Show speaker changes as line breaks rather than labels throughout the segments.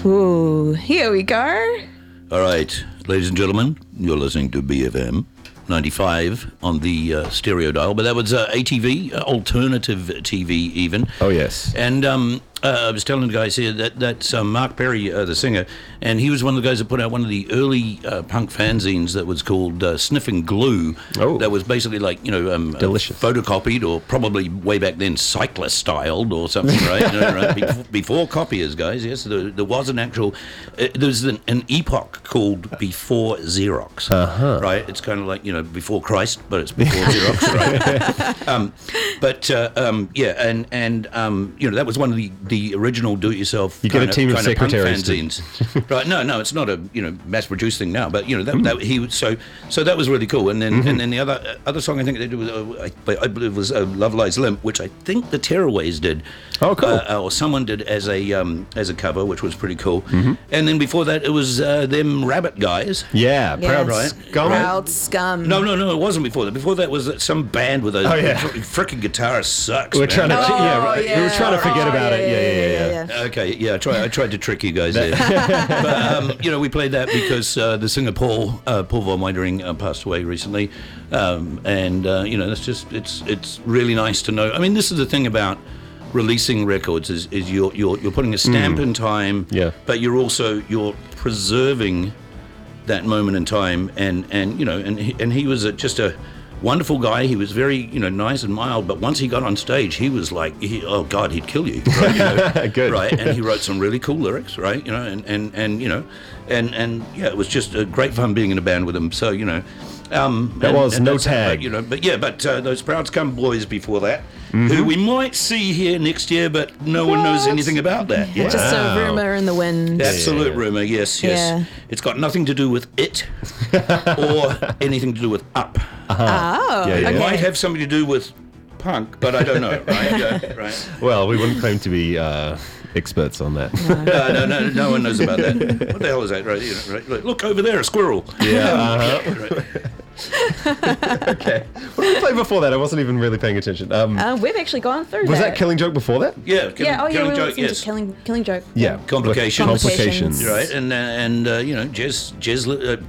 Ooh, here we go.
All right, ladies and gentlemen, you're listening to BFM 95 on the stereo dial, but that was ATV, alternative TV even.
Oh, yes.
And I was telling the guys here that's Mark Perry, the singer, and he was one of the guys that put out one of the early punk fanzines that was called Sniffing Glue.
Oh.
That was basically like,
Delicious.
photocopied or probably way back then cyclist styled or something, right? Right? Before copiers, guys, yes. There was an actual, there's an epoch called before Xerox, right? It's kind of like, before Christ, but it's before Xerox, right? That was one of the original do-it-yourself.
You get a team of secretaries.
Fanzines. Right? No, it's not a mass-produced thing now, but so that was really cool. And then the other song I think they did was I believe was Love Lies Limp, which I think the Tearaways did.
Oh, cool.
Or someone did as a cover, which was pretty cool. And then before that, it was them Rabbit guys.
Yeah, Proud Scum.
Proud Scum.
No, it wasn't before that. Before that was some band with a frickin' guitarist sucks.
We're trying to,
yeah.
we were trying to forget about it. Yeah.
Okay, yeah, I tried to trick you guys there. But, we played that because the singer Paul von Weidering passed away recently. That's just, it's really nice to know. I mean, this is the thing about releasing records is you're putting a stamp in time, but you're preserving that moment in time, and he was just a wonderful guy. He was very nice and mild, but once he got on stage, he was like, oh God, he'd kill you, right?
Good,
right? And he wrote some really cool lyrics, right? It was just a great fun being in a band with him. So No Tag, but those Proud Scum boys before that, who we might see here next year, but no one knows anything about that. Yeah.
Just a rumor in the wind.
Absolute rumor, yes.
Yeah.
It's got nothing to do with it or anything to do with Up.
Oh,
It might have something to do with punk, but I don't know, right? Right.
Well, we wouldn't claim to be experts on that.
No one knows about that. What the hell is that? Right? Look over there, a squirrel.
Yeah.
Right.
Okay. What did we play before that? I wasn't even really paying attention.
We've actually gone through
was that Killing Joke before that?
Yeah.
Killing
Joke. Yes.
Killing Joke.
Yeah.
Complications.
Right, and Jazz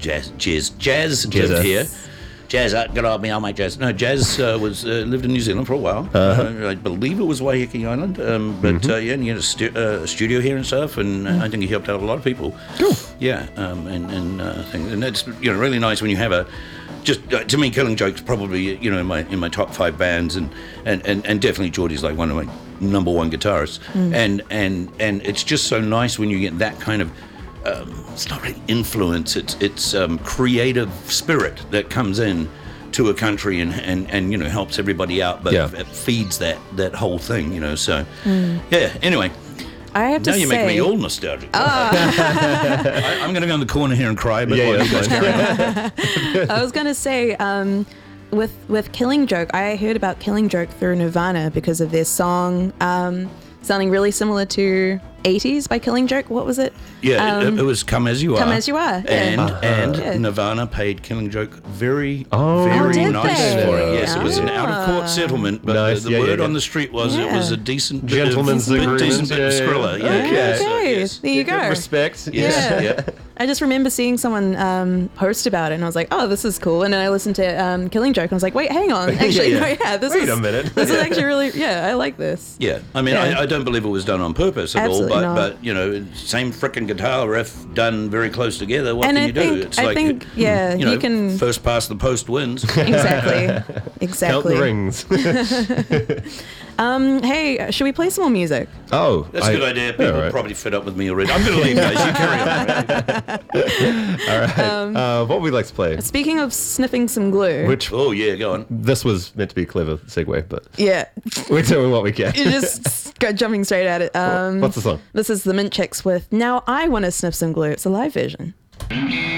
lived here. Jazz, get off me on my Jazz. No, Jazz lived in New Zealand for a while. I believe it was Waiheke Island, and he had a studio here and stuff, and I think he helped out a lot of people.
Cool.
Yeah, things, and it's really nice when you have a. Just to me, Killing Joke's probably in my top 5 bands, and definitely Geordie's like one of my number one guitarists, and it's just so nice when you get that kind of. It's not really influence, it's creative spirit that comes in to a country and helps everybody out, but it feeds that whole thing, so anyway.
I have to
now you make me all nostalgic. I'm going to go in the corner here and cry, but you guys carry on.
I was going to say, with Killing Joke, I heard about Killing Joke through Nirvana because of their song sounding really similar to 80s by Killing Joke. What was it?
Yeah, it was Come As You Are.
Come As You Are.
And Nirvana paid Killing Joke very
did
nice
they?
for it. Yes, it was an out-of-court settlement, but the word on the street was it was a decent
gentleman's agreement.
Decent bit of Skrilla.
Okay, there you go.
Respect.
Yes.
Yeah. I just remember seeing someone post about it, and I was like, oh, this is cool. And then I listened to Killing Joke, and I was like, wait, hang on. Actually,
Wait a minute.
This is actually really, I like this.
Yeah, I mean, I don't believe it was done on purpose at
Absolutely
all,
not.
but same frickin' guitar riff done very close together. What
And
can
I
you
think-
do? It's
I think, you can-
first past the post wins.
Exactly.
Count the rings.
Hey, should we play some more music?
Oh,
That's a good idea. People are probably fed up with me already. I'm going to leave, guys. You carry on.
All right. What would we like to play?
Speaking of sniffing some glue.
Which
Oh, yeah, go on.
this was meant to be a clever segue, but
Yeah.
we're doing what we can.
You just go jumping straight at it.
What's the song?
This is the Mint Chicks with Now I Want to Sniff Some Glue. It's a live version.